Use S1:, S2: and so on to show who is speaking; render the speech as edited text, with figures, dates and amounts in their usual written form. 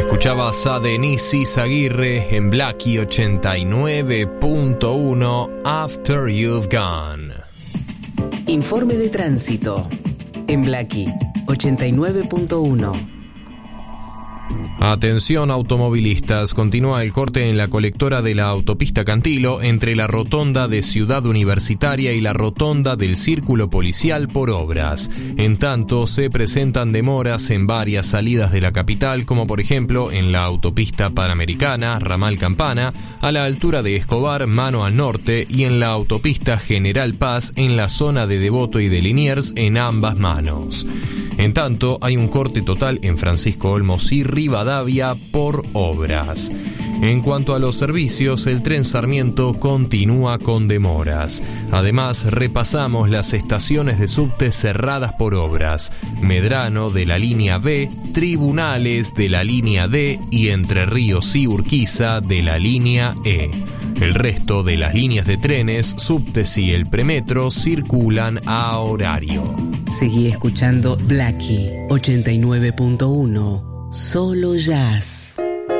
S1: Escuchabas a Denise Izaguirre en Blackie 89.1 After You've Gone.
S2: Informe de tránsito en Blackie 89.1.
S1: Atención automovilistas, continúa el corte en la colectora de la autopista Cantilo entre la rotonda de Ciudad Universitaria y la rotonda del Círculo Policial por obras. En tanto, se presentan demoras en varias salidas de la capital, como por ejemplo en la autopista Panamericana, ramal Campana, a la altura de Escobar, mano al norte, y en la autopista General Paz en la zona de Devoto y de Liniers en ambas manos. En tanto, hay un corte total en Francisco Olmos y Rivadavia por obras. En cuanto a los servicios, el tren Sarmiento continúa con demoras. Además, repasamos las estaciones de subte cerradas por obras: Medrano de la línea B, Tribunales de la línea D y Entre Ríos y Urquiza de la línea E. El resto de las líneas de trenes, subtes y el premetro circulan a horario.
S2: Seguí escuchando Blackie 89.1, solo jazz.